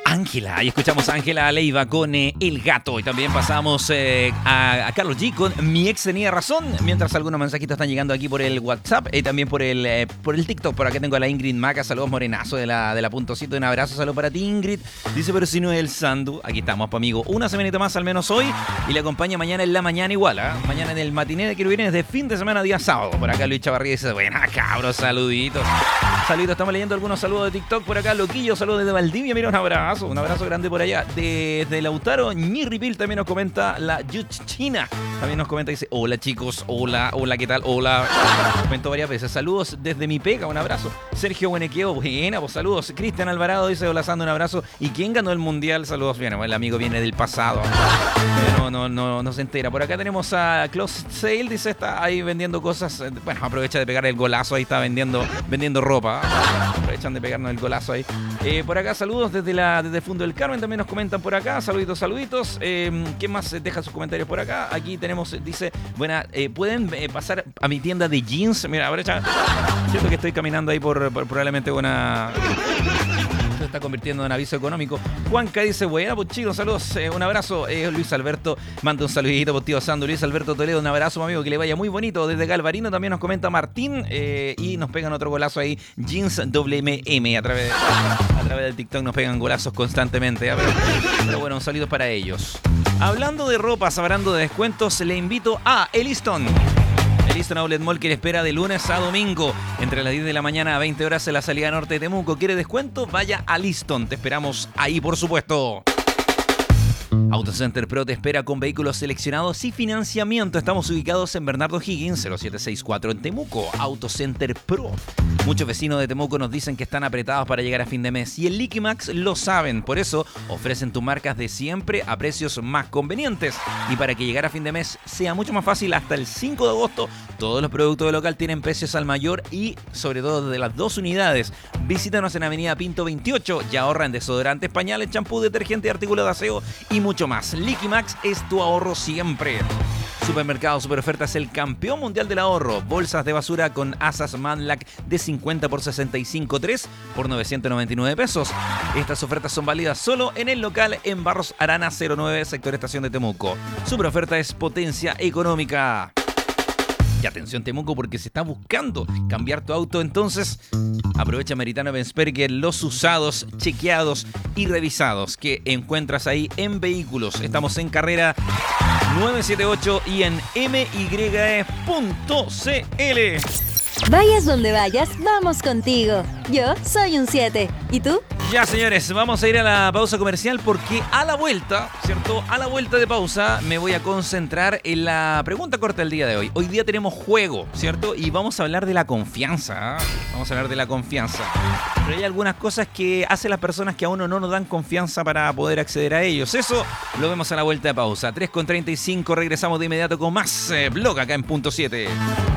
Ángela. Y escuchamos a Ángela Leiva con El Gato. Y también pasamos a Karol G con Mi Ex Tenía Razón. Mientras algunos mensajitos están llegando aquí por el WhatsApp y también por el TikTok. Por acá tengo a la Ingrid Maca. Saludos, morenazo de la Puntocito. Un abrazo, saludo para ti, Ingrid. Dice, pero si no es el Sandu. Aquí estamos, amigo. Una semanita más al menos hoy. Y le acompaña mañana en la mañana igual. Mañana en el matiné de Querubines de fin de semana, día sábado. Por acá Luis Chavarría dice, buena cabros, saluditos. Saluditos, estamos leyendo algunos saludos de TikTok. Por acá Loquillo, saludos desde Valdivia. Mira, un abrazo grande por allá. Desde Lautaro, Ñirripil también nos comenta la Yuchina. También nos comenta, dice, hola chicos, hola, ¿qué tal? Hola. Comentó varias veces. Saludos desde mi pega, un abrazo. Sergio Buenequeo, buena, pues saludos. Cristian Alvarado dice, hola Sando, un abrazo. ¿Y quién ganó el mundial? Saludos, bien, el amigo viene del pasado. No se entera. Por acá tenemos a Closet Sale, dice, está ahí vendiendo cosas. Bueno, aprovecha de pegar el golazo, ahí está vendiendo ropa. Aprovechan de pegarnos el golazo ahí. Por acá saludos desde Fundo del Carmen, también nos comentan por acá. Saluditos. ¿Quién más deja sus comentarios por acá? Aquí tenemos, dice, ¿pueden pasar a mi tienda de jeans? Mira, aprovecha. Siento que estoy caminando ahí por probablemente una... Se está convirtiendo en aviso económico. Juanca dice, bueno, pues chicos, saludos, un abrazo. Luis Alberto manda un saludito por tío Sando. Luis Alberto Toledo, un abrazo, amigo, que le vaya muy bonito. Desde Galvarino también nos comenta Martín y nos pegan otro golazo ahí, Jeans WMM. A través del TikTok nos pegan golazos constantemente. Pero bueno, un saludo para ellos. Hablando de ropas, hablando de descuentos, le invito a El Easton Outlet Mall, que le espera de lunes a domingo entre las 10 de la mañana a 20 horas en la salida norte de Temuco. ¿Quiere descuento? Vaya a Liston. Te esperamos ahí, por supuesto. Autocenter Pro te espera con vehículos seleccionados y financiamiento. Estamos ubicados en Bernardo Higgins, 0764 en Temuco. Autocenter Pro. Muchos vecinos de Temuco nos dicen que están apretados para llegar a fin de mes y en Liquimax lo saben. Por eso ofrecen tus marcas de siempre a precios más convenientes. Y para que llegar a fin de mes sea mucho más fácil, hasta el 5 de agosto todos los productos de local tienen precios al mayor y sobre todo de las 2 unidades. Visítanos en Avenida Pinto 28 y ahorra en desodorantes, pañales, champú, detergente y artículos de aseo y mucho más. Liquimax es tu ahorro siempre. Supermercado Super Ofertas, el campeón mundial del ahorro. Bolsas de basura con asas Manlac de 50 por 65.3 por 999 pesos. Estas ofertas son válidas solo en el local en Barros Arana 09, sector Estación de Temuco. Super Oferta es potencia económica. Y atención Temuco, porque se está buscando cambiar tu auto, entonces aprovecha Meritano Bensperger, los usados, chequeados y revisados que encuentras ahí en vehículos. Estamos en carrera 978 y en mye.cl. Vayas donde vayas, vamos contigo. Yo soy un 7. ¿Y tú? Ya, señores, vamos a ir a la pausa comercial porque a la vuelta, ¿cierto? A la vuelta de pausa me voy a concentrar en la pregunta corta del día de hoy. Hoy día tenemos juego, ¿cierto? Y vamos a hablar de la confianza. Vamos a hablar de la confianza. Pero hay algunas cosas que hacen las personas que a uno no nos dan confianza para poder acceder a ellos. Eso lo vemos a la vuelta de pausa. 3:35, regresamos de inmediato con más blog acá en Punto 7.